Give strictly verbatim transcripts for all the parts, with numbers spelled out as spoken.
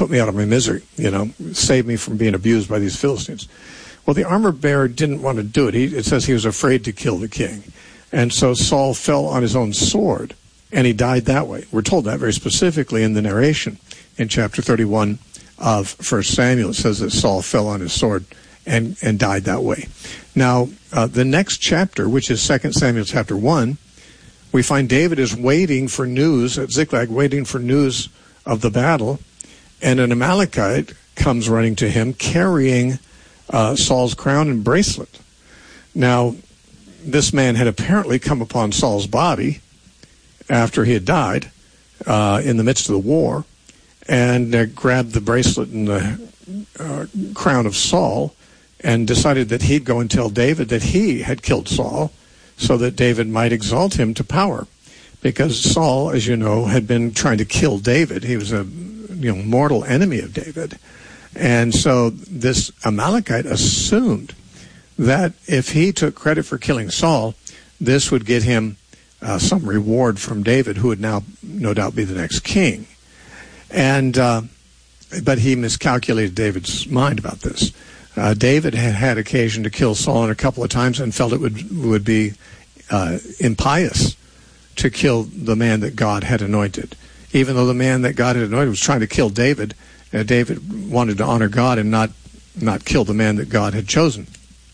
put me out of my misery, you know, save me from being abused by these Philistines. Well, the armor bearer didn't want to do it. He, it says he was afraid to kill the king. And so Saul fell on his own sword, and he died that way. We're told that very specifically in the narration in chapter thirty-one of First Samuel. It says that Saul fell on his sword and, and died that way. Now, uh, the next chapter, which is Second Samuel chapter one, we find David is waiting for news at Ziklag, waiting for news of the battle, and an Amalekite comes running to him carrying uh, Saul's crown and bracelet. Now, this man had apparently come upon Saul's body after he had died uh, in the midst of the war, and uh, grabbed the bracelet and the uh, crown of Saul and decided that he'd go and tell David that he had killed Saul so that David might exalt him to power. Because Saul, as you know, had been trying to kill David. He was a you know mortal enemy of David. And so this Amalekite assumed that if he took credit for killing Saul, this would get him uh, some reward from David, who would now no doubt be the next king. And uh, but he miscalculated David's mind about this. Uh, David had had occasion to kill Saul a couple of times and felt it would would be uh, impious to kill the man that God had anointed. Even though the man that God had anointed was trying to kill David, uh, David wanted to honor God and not not kill the man that God had chosen.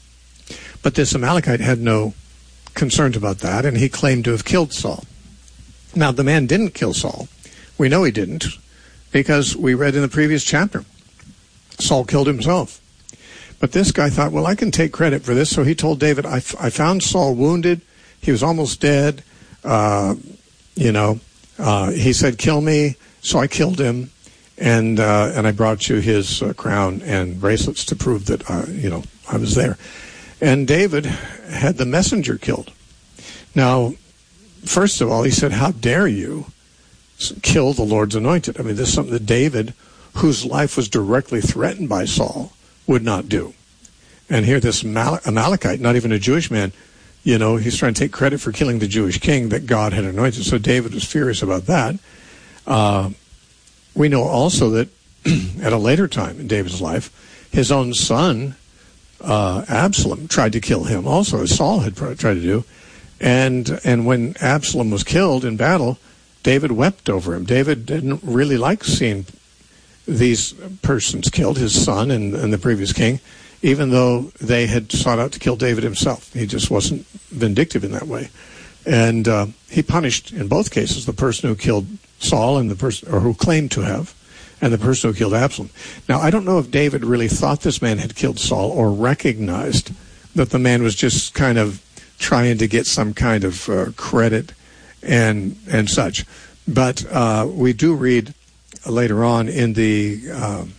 But this Amalekite had no concerns about that, and he claimed to have killed Saul. Now, the man didn't kill Saul. We know he didn't, because we read in the previous chapter, Saul killed himself. But this guy thought, well, I can take credit for this. So he told David, I, f- I found Saul wounded. He was almost dead. Uh, you know, uh, he said, kill me. So I killed him. And uh, and I brought you his uh, crown and bracelets to prove that, uh, you know, I was there. And David had the messenger killed. Now, first of all, he said, how dare you kill the Lord's anointed? I mean, this is something that David, whose life was directly threatened by Saul, would not do. And here this Mal- Amalekite, not even a Jewish man, you know, he's trying to take credit for killing the Jewish king that God had anointed. So David was furious about that. Uh, we know also that at a later time in David's life, his own son, uh, Absalom, tried to kill him also, as Saul had tried to do. And and when Absalom was killed in battle, David wept over him. David didn't really like seeing these persons killed, his son and, and the previous king, even though they had sought out to kill David himself. He just wasn't vindictive in that way. And uh, he punished, in both cases, the person who killed Saul and the person, or who claimed to have, and the person who killed Absalom. Now, I don't know if David really thought this man had killed Saul or recognized that the man was just kind of trying to get some kind of uh, credit and and such. But uh, we do read later on in the, um,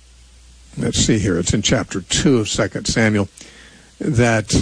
let's see here, it's in chapter two of Second Samuel, that,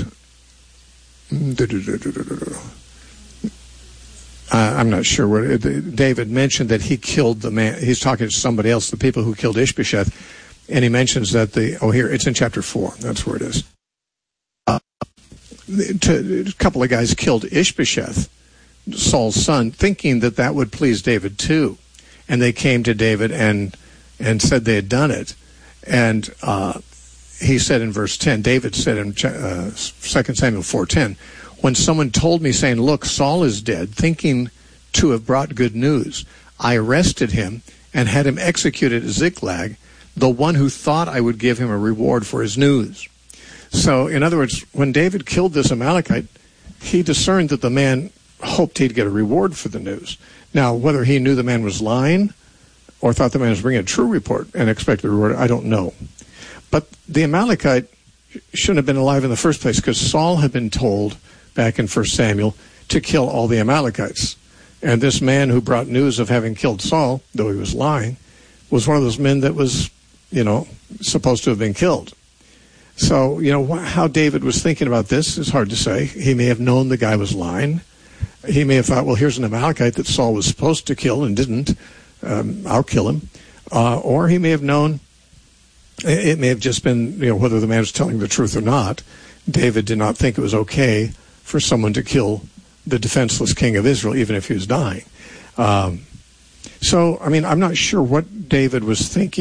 uh, I'm not sure, what David mentioned that he killed the man, he's talking to somebody else, the people who killed Ishbosheth, and he mentions that the, oh here, it's in chapter four, that's where it is. Uh, to, a couple of guys killed Ishbosheth, Saul's son, thinking that that would please David too. And they came to David and and said they had done it. And uh, he said in verse ten, David said in uh, Second Samuel four ten, when someone told me, saying, look, Saul is dead, thinking to have brought good news, I arrested him and had him executed at Ziklag, the one who thought I would give him a reward for his news. So, in other words, when David killed this Amalekite, he discerned that the man hoped he'd get a reward for the news. Now, whether he knew the man was lying or thought the man was bringing a true report and expected a reward, I don't know. But the Amalekite shouldn't have been alive in the first place, because Saul had been told back in First Samuel to kill all the Amalekites. And this man who brought news of having killed Saul, though he was lying, was one of those men that was, you know, supposed to have been killed. So, you know, how David was thinking about this is hard to say. He may have known the guy was lying. He may have thought, well, here's an Amalekite that Saul was supposed to kill and didn't. Um, I'll kill him. Uh, or he may have known, it may have just been, you know, whether the man was telling the truth or not, David did not think it was okay for someone to kill the defenseless king of Israel, even if he was dying. Um, so, I mean, I'm not sure what David was thinking.